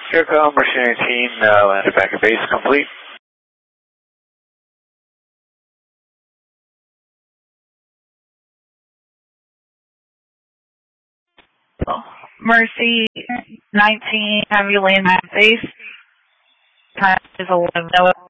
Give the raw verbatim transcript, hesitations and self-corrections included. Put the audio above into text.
Aircom, Mercy nineteen, uh, landed back at base, complete. Mercy nineteen, have you land at base? Time is eleven oh